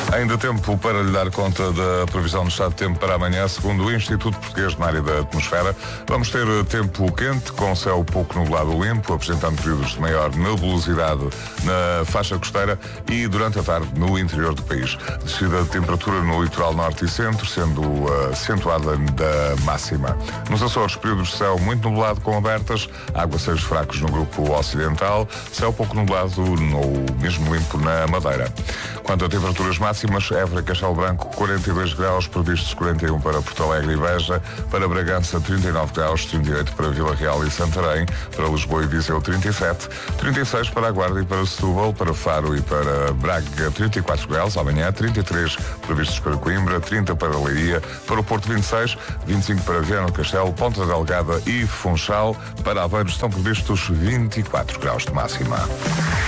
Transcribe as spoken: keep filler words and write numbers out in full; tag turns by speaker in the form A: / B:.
A: Ainda tempo para lhe dar conta da previsão do estado de tempo para amanhã, segundo o Instituto Português na área da atmosfera. Vamos ter tempo quente, com céu pouco nublado limpo, apresentando períodos de maior nebulosidade na faixa costeira e durante a tarde no interior do país. Descida de temperatura no litoral norte e centro, sendo uh, acentuada da máxima. Nos Açores, períodos de céu muito nublado com abertas, aguaceiros fracos no grupo ocidental, céu pouco nublado ou mesmo limpo na Madeira. Quanto a temperaturas máximas, Évora e Castelo Branco, quarenta e dois graus, previstos quarenta e um para Porto Alegre e Beja, para Bragança, trinta e nove graus, trinta e oito para Vila Real e Santarém, para Lisboa e Viseu, trinta e sete, trinta e seis para a Guarda e para Setúbal, para Faro e para Braga, trinta e quatro graus, amanhã trinta e três previstos para Coimbra, trinta para Leiria, para o Porto vinte e seis, vinte e cinco para Viana do Castelo, Ponta Delgada e Funchal, para Aveiro estão previstos vinte e quatro graus de máxima.